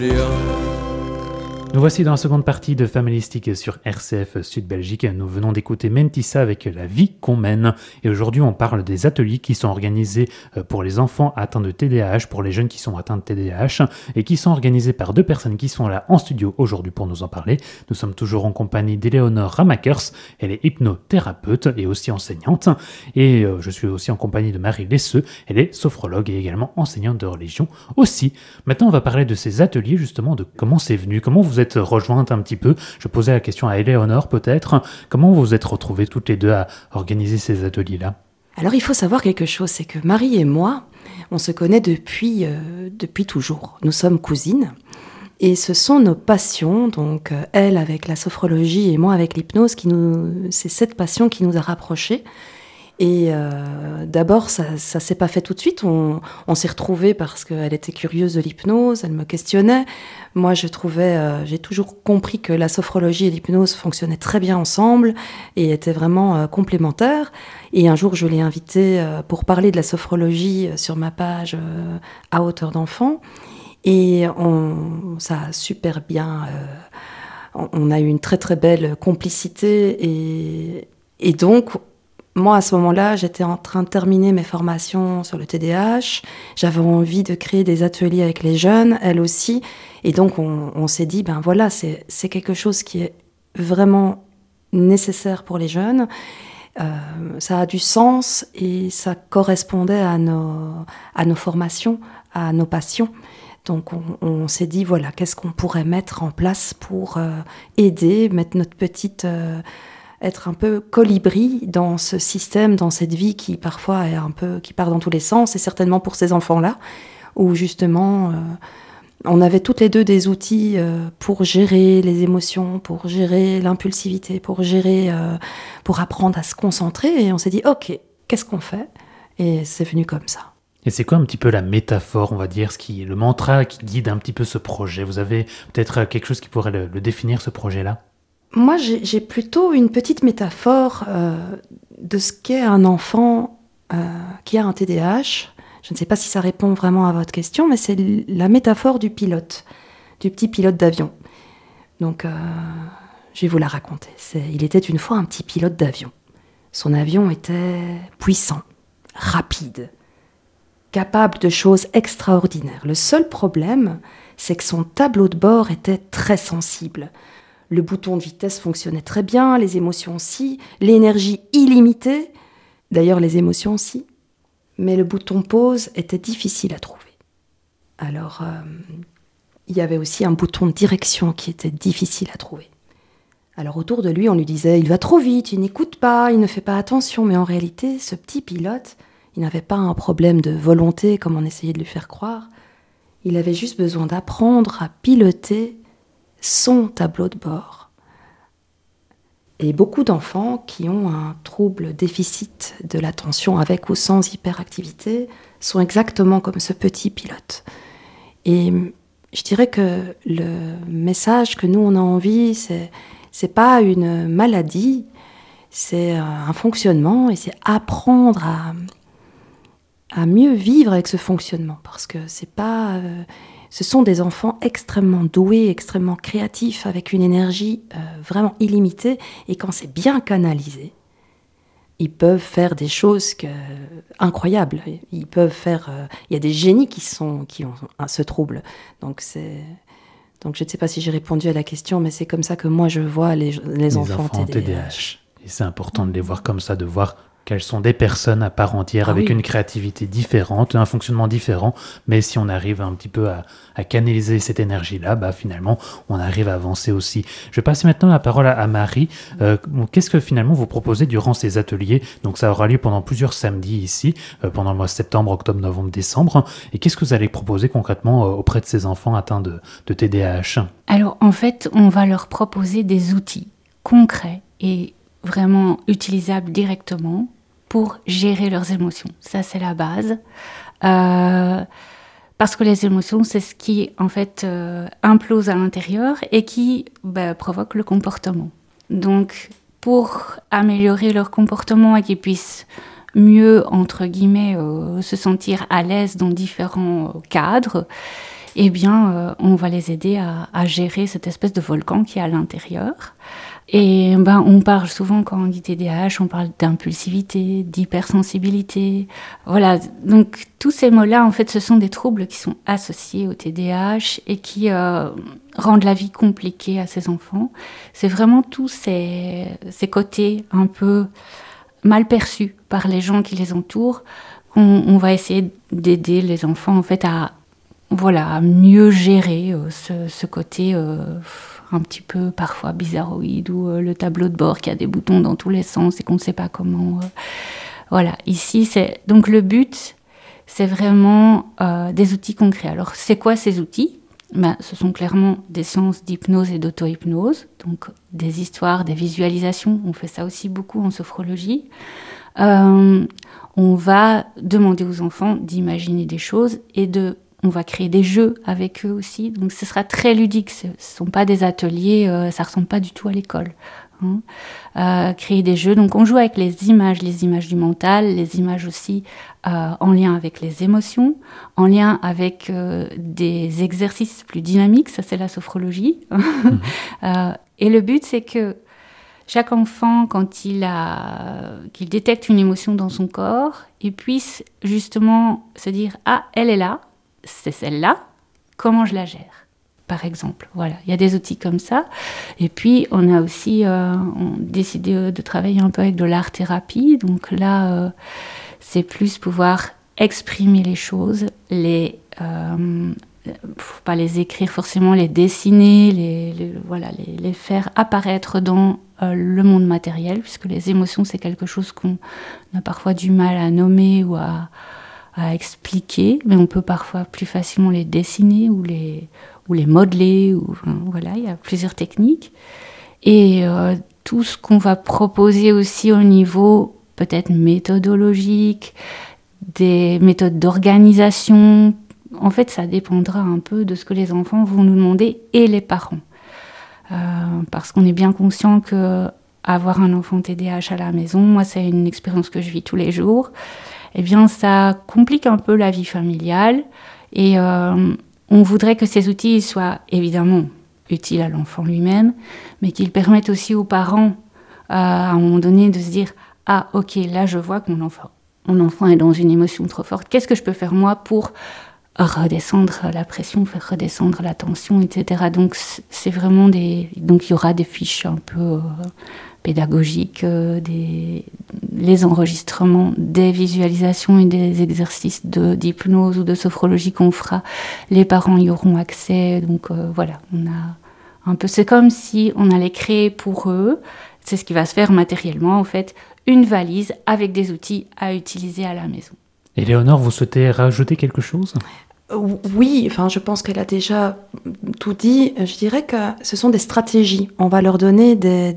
Nous voici dans la seconde partie de Familistique sur RCF Sud Belgique. Nous venons d'écouter Mentissa avec La vie qu'on mène. Et aujourd'hui, on parle des ateliers qui sont organisés pour les enfants atteints de TDAH, pour les jeunes qui sont atteints de TDAH, et qui sont organisés par deux personnes qui sont là en studio aujourd'hui pour nous en parler. Nous sommes toujours en compagnie d'Éléonore Ramakers. Elle est hypnothérapeute et aussi enseignante. Et je suis aussi en compagnie de Marie Lesseux. Elle est sophrologue et également enseignante de religion aussi. Maintenant, on va parler de ces ateliers, justement, de comment c'est venu, comment vous êtes rejointe un petit peu. Je posais la question à Éléonore peut-être. Comment vous vous êtes retrouvées toutes les deux à organiser ces ateliers-là ? Alors il faut savoir quelque chose, c'est que Marie et moi, on se connaît depuis toujours. Nous sommes cousines et ce sont nos passions, donc elle avec la sophrologie et moi avec l'hypnose, c'est cette passion qui nous a rapprochés. Et d'abord, ça s'est pas fait tout de suite. On s'est retrouvés parce qu'elle était curieuse de l'hypnose, elle me questionnait. Moi, j'ai toujours compris que la sophrologie et l'hypnose fonctionnaient très bien ensemble et étaient vraiment complémentaires. Et un jour, je l'ai invitée pour parler de la sophrologie sur ma page à hauteur d'enfant. Et ça a super bien... on a eu une très très belle complicité et donc... Moi, à ce moment-là, j'étais en train de terminer mes formations sur le TDAH. J'avais envie de créer des ateliers avec les jeunes, elle aussi. Et donc, on s'est dit, ben voilà, c'est quelque chose qui est vraiment nécessaire pour les jeunes. Ça a du sens et ça correspondait à nos formations, à nos passions. Donc, on s'est dit, voilà, qu'est-ce qu'on pourrait mettre en place pour aider, mettre notre petite... être un peu colibri dans ce système, dans cette vie qui parfois est qui part dans tous les sens, et certainement pour ces enfants-là, où justement on avait toutes les deux des outils pour gérer les émotions, pour gérer l'impulsivité, pour apprendre à se concentrer, et on s'est dit ok, qu'est-ce qu'on fait ? Et c'est venu comme ça. Et c'est quoi un petit peu la métaphore, on va dire, le mantra qui guide un petit peu ce projet ? Vous avez peut-être quelque chose qui pourrait le définir, ce projet-là ? Moi, j'ai plutôt une petite métaphore de ce qu'est un enfant qui a un TDAH. Je ne sais pas si ça répond vraiment à votre question, mais c'est la métaphore du pilote, du petit pilote d'avion. Donc, je vais vous la raconter. Il était une fois un petit pilote d'avion. Son avion était puissant, rapide, capable de choses extraordinaires. Le seul problème, c'est que son tableau de bord était très sensible. Le bouton de vitesse fonctionnait très bien, les émotions aussi, l'énergie illimitée, d'ailleurs les émotions aussi, mais le bouton pause était difficile à trouver. Alors, il y avait aussi un bouton de direction qui était difficile à trouver. Alors autour de lui, on lui disait « il va trop vite, il n'écoute pas, il ne fait pas attention », mais en réalité, ce petit pilote, il n'avait pas un problème de volonté comme on essayait de lui faire croire, il avait juste besoin d'apprendre à piloter son tableau de bord. Et beaucoup d'enfants qui ont un trouble déficit de l'attention avec ou sans hyperactivité sont exactement comme ce petit pilote. Et je dirais que le message que nous on a envie, c'est pas une maladie, c'est un fonctionnement et c'est apprendre à mieux vivre avec ce fonctionnement, parce que ce sont des enfants extrêmement doués, extrêmement créatifs, avec une énergie vraiment illimitée. Et quand c'est bien canalisé, ils peuvent faire des choses incroyables. Ils peuvent faire... il y a des génies qui ont ce trouble. Donc je ne sais pas si j'ai répondu à la question, mais c'est comme ça que moi je vois les enfants TDAH. Et c'est important de les voir comme ça, de voir qu'elles sont des personnes à part entière, avec une créativité différente, un fonctionnement différent, mais si on arrive un petit peu à canaliser cette énergie-là, finalement, on arrive à avancer aussi. Je vais passer maintenant la parole à Marie. Qu'est-ce que finalement vous proposez durant ces ateliers ? Donc ça aura lieu pendant plusieurs samedis ici, pendant le mois de septembre, octobre, novembre, décembre. Et qu'est-ce que vous allez proposer concrètement auprès de ces enfants atteints de TDAH ? Alors en fait, on va leur proposer des outils concrets et vraiment utilisables directement pour gérer leurs émotions. Ça, c'est la base. Parce que les émotions, c'est ce qui, en fait, implose à l'intérieur et qui provoque le comportement. Donc, pour améliorer leur comportement et qu'ils puissent mieux, entre guillemets, se sentir à l'aise dans différents cadres, eh bien, on va les aider à gérer cette espèce de volcan qui est à l'intérieur. Et on parle souvent, quand on dit TDAH, on parle d'impulsivité, d'hypersensibilité. Voilà, donc tous ces mots-là, en fait, ce sont des troubles qui sont associés au TDAH et qui rendent la vie compliquée à ces enfants. C'est vraiment tous ces côtés un peu mal perçus par les gens qui les entourent qu'on va essayer d'aider les enfants, en fait, à mieux gérer ce côté un petit peu parfois bizarroïde, ou le tableau de bord qui a des boutons dans tous les sens et qu'on ne sait pas comment. Voilà, ici, donc le but, c'est vraiment des outils concrets. Alors, c'est quoi ces outils ? Ce sont clairement des séances d'hypnose et d'auto-hypnose, donc des histoires, des visualisations. On fait ça aussi beaucoup en sophrologie. On va demander aux enfants d'imaginer des choses et on va créer des jeux avec eux aussi. Donc, ce sera très ludique. Ce ne sont pas des ateliers, ça ne ressemble pas du tout à l'école. Créer des jeux. Donc, on joue avec les images du mental, les images aussi en lien avec les émotions, en lien avec des exercices plus dynamiques. Ça, c'est la sophrologie. Et le but, c'est que chaque enfant, quand qu'il détecte une émotion dans son corps, il puisse justement se dire « Ah, elle est là. C'est celle-là, comment je la gère ?» Par exemple. Voilà, il y a des outils comme ça. Et puis, on a aussi décidé de travailler un peu avec de l'art-thérapie. Donc là, c'est plus pouvoir exprimer les choses, pas les écrire forcément, les dessiner, les faire apparaître dans le monde matériel, puisque les émotions, c'est quelque chose qu'on a parfois du mal à nommer ou à expliquer, mais on peut parfois plus facilement les dessiner ou les modeler. Il y a plusieurs techniques. Et tout ce qu'on va proposer aussi au niveau peut-être méthodologique, des méthodes d'organisation, en fait, ça dépendra un peu de ce que les enfants vont nous demander et les parents. Parce qu'on est bien conscient qu'avoir un enfant TDAH à la maison, moi, c'est une expérience que je vis tous les jours, eh bien, ça complique un peu la vie familiale. Et on voudrait que ces outils soient évidemment utiles à l'enfant lui-même, mais qu'ils permettent aussi aux parents, à un moment donné, de se dire « Ah, ok, là, je vois que mon enfant est dans une émotion trop forte. Qu'est-ce que je peux faire, moi, pour redescendre la pression, faire redescendre la tension, etc. » Donc, c'est vraiment donc, il y aura des fiches un peu pédagogiques, les enregistrements des visualisations et des exercices d'hypnose ou de sophrologie qu'on fera. Les parents y auront accès. Donc, on a un peu... C'est comme si on allait créer pour eux, c'est ce qui va se faire matériellement, en fait, une valise avec des outils à utiliser à la maison. Éléonore, vous souhaitez rajouter quelque chose ? Oui, je pense qu'elle a déjà tout dit. Je dirais que ce sont des stratégies. On va leur donner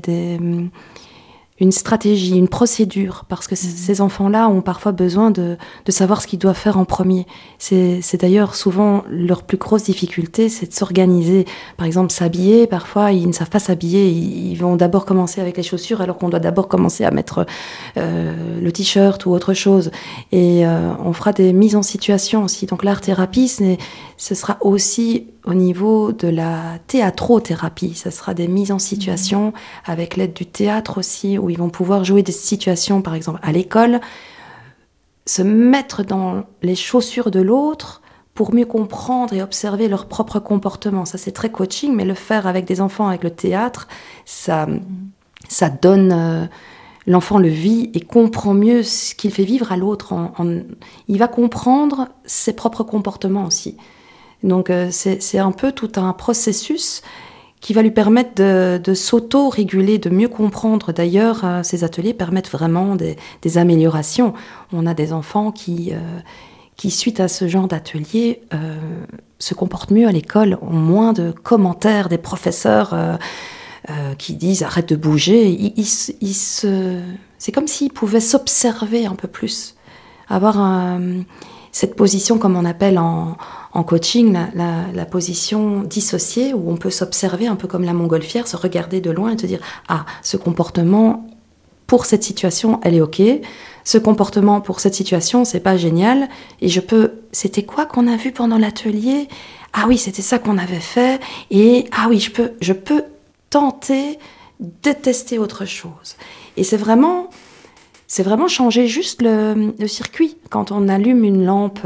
une stratégie, une procédure, parce que ces enfants-là ont parfois besoin de savoir ce qu'ils doivent faire en premier. C'est d'ailleurs souvent leur plus grosse difficulté, c'est de s'organiser. Par exemple, s'habiller, parfois ils ne savent pas s'habiller, ils vont d'abord commencer avec les chaussures alors qu'on doit d'abord commencer à mettre le t-shirt ou autre chose. Et on fera des mises en situation aussi. Donc l'art-thérapie, ce sera aussi au niveau de la théâtrothérapie. Ce sera des mises en situation avec l'aide du théâtre aussi, où ils vont pouvoir jouer des situations, par exemple à l'école, se mettre dans les chaussures de l'autre pour mieux comprendre et observer leur propre comportement. Ça, c'est très coaching, mais le faire avec des enfants, avec le théâtre, ça donne... l'enfant le vit et comprend mieux ce qu'il fait vivre à l'autre. Il va comprendre ses propres comportements aussi. Donc, c'est un peu tout un processus qui va lui permettre de s'auto-réguler, de mieux comprendre. D'ailleurs, ces ateliers permettent vraiment des améliorations. On a des enfants qui, suite à ce genre d'atelier, se comportent mieux à l'école, ont moins de commentaires des professeurs qui disent « arrête de bouger ». C'est comme s'ils pouvaient s'observer un peu plus, avoir cette position, comme on appelle en coaching, la position dissociée, où on peut s'observer un peu comme la montgolfière, se regarder de loin et te dire « ah, ce comportement, pour cette situation, elle est ok. Ce comportement, pour cette situation, c'est pas génial. Et c'était quoi qu'on a vu pendant l'atelier ? ah oui, c'était ça qu'on avait fait, et ah oui, je peux tenter de tester autre chose. Et c'est vraiment changer juste le circuit. Quand on allume une lampe,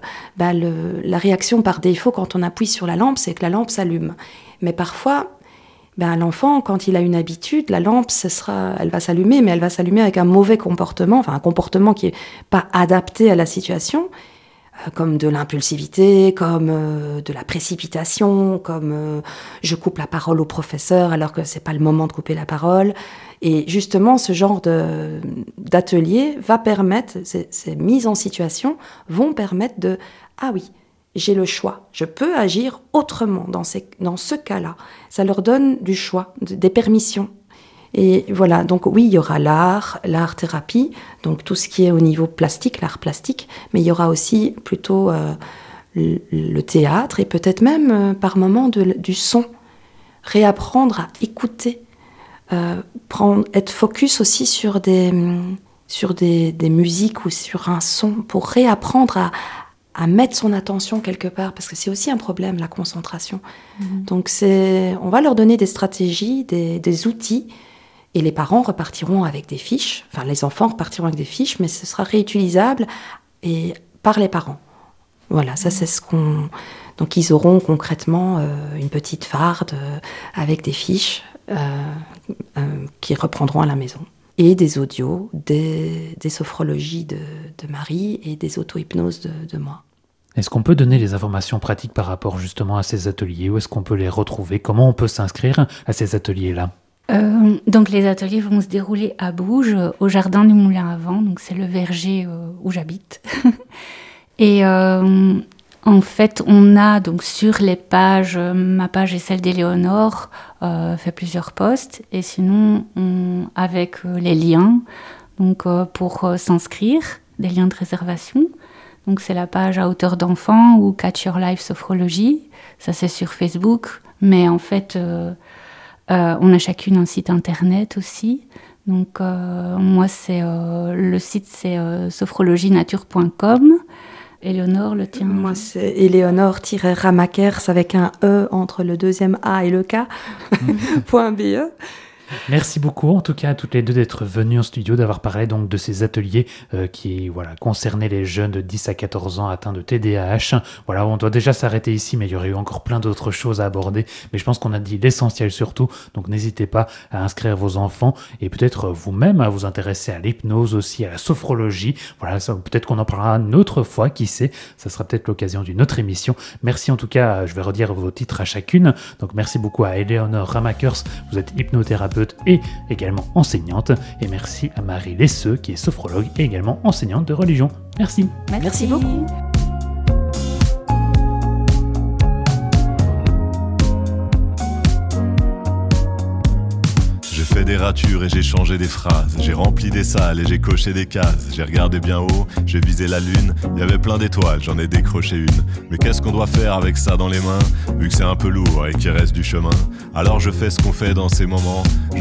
la réaction par défaut quand on appuie sur la lampe, c'est que la lampe s'allume. Mais parfois, l'enfant, quand il a une habitude, la lampe, elle va s'allumer, mais elle va s'allumer avec un mauvais comportement, enfin un comportement qui n'est pas adapté à la situation, comme de l'impulsivité, comme de la précipitation, comme je coupe la parole au professeur alors que c'est pas le moment de couper la parole. Et justement, ce genre d'atelier va permettre, ces mises en situation vont permettre de « Ah oui, j'ai le choix, je peux agir autrement dans ce cas-là ». Ça leur donne du choix, des permissions. Et voilà, donc oui, il y aura l'art-thérapie, donc tout ce qui est au niveau plastique, l'art plastique, mais il y aura aussi plutôt le théâtre et peut-être même par moments du son. Réapprendre à écouter, être focus aussi sur des musiques ou sur un son pour réapprendre à mettre son attention quelque part, parce que c'est aussi un problème, la concentration. Donc on va leur donner des stratégies, des outils. Et les parents repartiront avec des fiches, enfin les enfants repartiront avec des fiches, mais ce sera réutilisable par les parents. Voilà, ça c'est ce qu'on... Donc ils auront concrètement une petite farde avec des fiches qui reprendront à la maison. Et des audios, des sophrologies de Marie et des auto-hypnoses de moi. Est-ce qu'on peut donner les informations pratiques par rapport justement à ces ateliers? Où est-ce qu'on peut les retrouver? Comment on peut s'inscrire à ces ateliers-là? Donc les ateliers vont se dérouler à Bouges, au jardin du Moulin à Vent, donc c'est le verger où j'habite. Et en fait, on a donc sur les pages, ma page et celle d'Éléonore, fait plusieurs posts, et sinon avec les liens, donc pour s'inscrire, des liens de réservation. Donc c'est la page à hauteur d'enfant ou Catch Your Life Sophrologie, ça c'est sur Facebook, mais en fait on a chacune un site internet aussi. Donc moi le site c'est sophrologiinature.com. Éléonore, le tien? Moi c'est Éléonore-Ramakers avec un E entre le deuxième A et le K, .be. Merci beaucoup en tout cas à toutes les deux d'être venues en studio, d'avoir parlé donc de ces ateliers qui concernaient les jeunes de 10 à 14 ans atteints de TDAH. Voilà, on doit déjà s'arrêter ici, mais il y aurait eu encore plein d'autres choses à aborder. Mais je pense qu'on a dit l'essentiel surtout, donc n'hésitez pas à inscrire vos enfants et peut-être vous-même à vous intéresser à l'hypnose aussi, à la sophrologie. Voilà, ça, peut-être qu'on en parlera une autre fois, qui sait, ça sera peut-être l'occasion d'une autre émission. Merci en tout cas, je vais redire vos titres à chacune. Donc merci beaucoup à Éléonore Ramakers, vous êtes hypnothérapeute et également enseignante, et merci à Marie Lesseux qui est sophrologue et également enseignante de religion. Merci. Merci beaucoup. J'ai fait des ratures et j'ai changé des phrases. J'ai rempli des salles et j'ai coché des cases. J'ai regardé bien haut, j'ai visé la lune. Il y avait plein d'étoiles, j'en ai décroché une. Mais qu'est-ce qu'on doit faire avec ça dans les mains, vu que c'est un peu lourd et qu'il reste du chemin? Alors je fais ce qu'on fait dans ces moments. Je